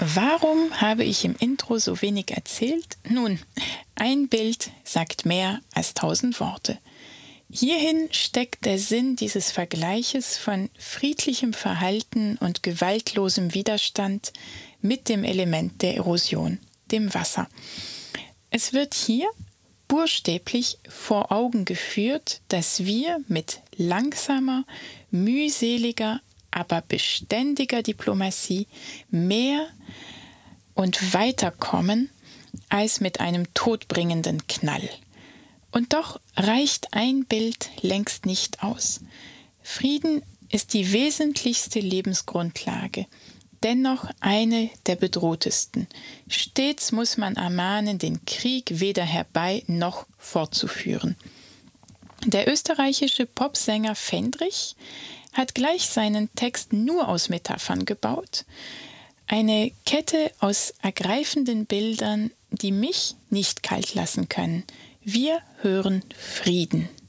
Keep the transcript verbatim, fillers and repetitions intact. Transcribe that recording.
Warum habe ich im Intro so wenig erzählt? Nun, ein Bild sagt mehr als tausend Worte. Hierin steckt der Sinn dieses Vergleiches von friedlichem Verhalten und gewaltlosem Widerstand mit dem Element der Erosion, dem Wasser. Es wird hier buchstäblich vor Augen geführt, dass wir mit langsamer, mühseliger, aber beständiger Diplomatie mehr und weiterkommen als mit einem todbringenden Knall. Und doch reicht ein Bild längst nicht aus. Frieden ist die wesentlichste Lebensgrundlage, dennoch eine der bedrohtesten. Stets muss man ermahnen, den Krieg weder herbei noch fortzuführen. Der österreichische Popsänger Fendrich hat gleich seinen Text nur aus Metaphern gebaut. Eine Kette aus ergreifenden Bildern, die mich nicht kalt lassen können. Wir hören Frieden.